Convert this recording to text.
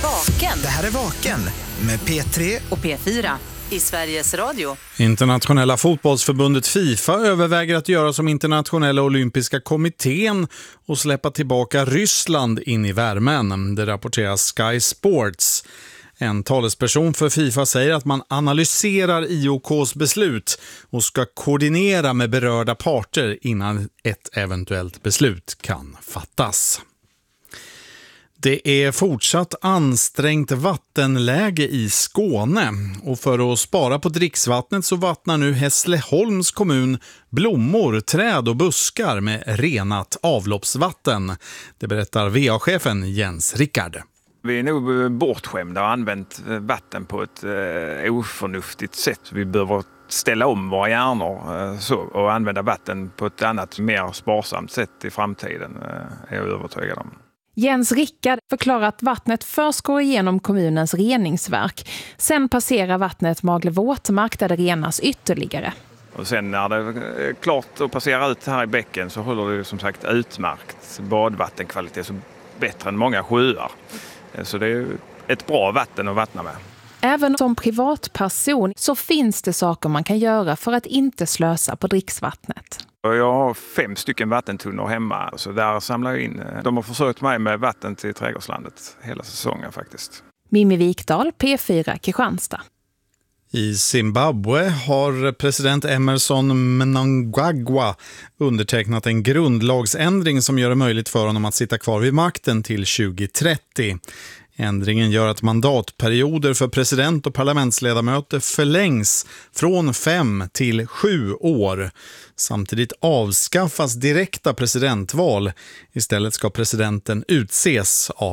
Vaken. Det här är Vaken med P3 och P4 i Sveriges Radio. Internationella fotbollsförbundet FIFA överväger att göra som internationella olympiska kommittén och släppa tillbaka Ryssland in i värmen. Det rapporterar Sky Sports. En talesperson för FIFA säger att man analyserar IOKs beslut och ska koordinera med berörda parter innan ett eventuellt beslut kan fattas. Det är fortsatt ansträngt vattenläge i Skåne och för att spara på dricksvattnet så vattnar nu Hässleholms kommun blommor, träd och buskar med renat avloppsvatten. Det berättar VA-chefen Jens Rickard. Vi är nog bortskämda och använt vatten på ett oförnuftigt sätt. Vi behöver ställa om våra hjärnor och använda vatten på ett annat, mer sparsamt sätt i framtiden, är jag övertygad om. Jens Rickard förklarar att vattnet först går igenom kommunens reningsverk. Sen passerar vattnet Magle våtmark där det renas ytterligare. Och sen när det är klart att passera ut här i bäcken så håller det som sagt utmärkt badvattenkvalitet, så bättre än många sjöar. Så det är ett bra vatten att vattna med. Även som privatperson så finns det saker man kan göra för att inte slösa på dricksvattnet. Jag har 5 stycken vattentunnor hemma, så där samlar jag in. De har försökt mig med vatten till trädgårdslandet hela säsongen faktiskt. Mimmi Wikdahl, P4 Kristianstad. I Zimbabwe har president Emerson Mnangagwa undertecknat en grundlagsändring som gör det möjligt för honom att sitta kvar vid makten till 2030. Ändringen gör att mandatperioder för president och parlamentsledamöter förlängs från 5 till 7 år. Samtidigt avskaffas direkta presidentval. Istället ska presidenten utses av